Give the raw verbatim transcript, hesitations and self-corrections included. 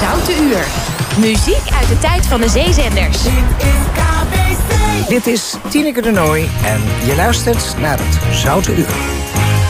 Zoute Uur. Muziek uit de tijd van de zeezenders. Dit is K B C. Dit is Tineke de Nooi en je luistert naar het Zoute Uur.